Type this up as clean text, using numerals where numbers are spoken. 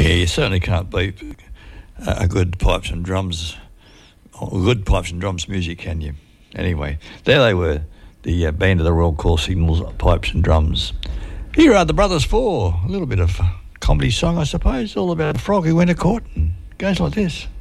Yeah, you certainly can't beat a good pipes and drums, or good pipes and drums music, can you? Anyway, there they were, the band of the Royal Call Signals, Pipes and Drums. Here are the Brothers Four, a little bit of comedy song, I suppose, all about a frog who went to court, and goes like this.